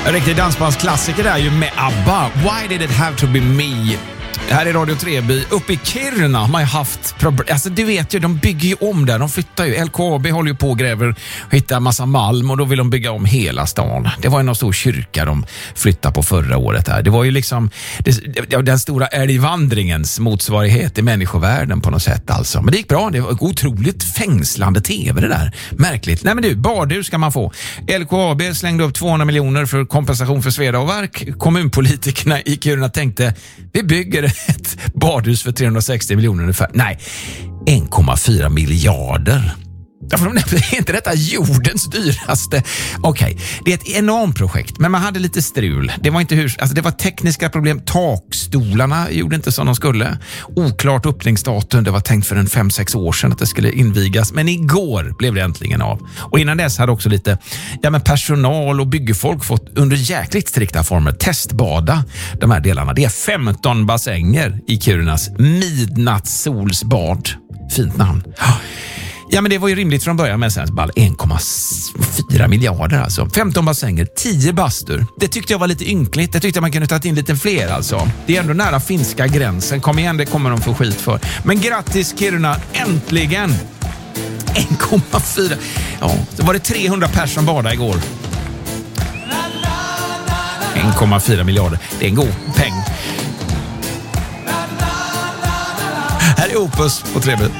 En riktig dansbandsklassiker där ju med ABBA. Why did it have to be me? Här är Radio Treby. Uppe i Kiruna har man ju haft problem. Alltså du vet ju, de bygger ju om där. De flyttar ju. LKAB håller ju på och gräver och hittar massa malm och då vill de bygga om hela stan. Det var ju någon stor kyrka de flyttade på förra året här. Det var ju liksom den stora älgvandringens motsvarighet i människovärlden på något sätt alltså. Men det gick bra. Det var otroligt fängslande tv det där. Märkligt. Nej men du, badhus ska man få. LKAB slängde upp 200 miljoner för kompensation för sveda och värk. Kommunpolitikerna i Kiruna tänkte, vi bygger ett badhus för 360 miljoner ungefär. Nej, 1,4 miljarder. Därför är inte detta jordens dyraste. Okej, det är ett enormt projekt, men man hade lite strul. Det var inte det var tekniska problem. Takstolarna gjorde inte som de skulle. Oklart öppningsdatum. Det var tänkt för 5-6 år sedan att det skulle invigas, men igår blev det äntligen av. Och innan dess hade också lite personal och byggfolk fått under jäkligt strikta former testbada de här delarna. Det är 15 bassänger i Kirunas midnattssolsbad. Fint namn. Ja, men det var ju rimligt från början, men sen bara 1,4 miljarder alltså. 15 bassänger, 10 bastur. Det tyckte jag var lite ynkligt. Det tyckte jag man kunde ta in lite fler alltså. Det är ändå nära finska gränsen. Kom igen, det kommer de få skit för. Men grattis Kiruna, äntligen! 1,4. Ja, så var det 300 personer som badade igår. 1,4 miljarder. Det är en god peng. Här är Opus på Treby.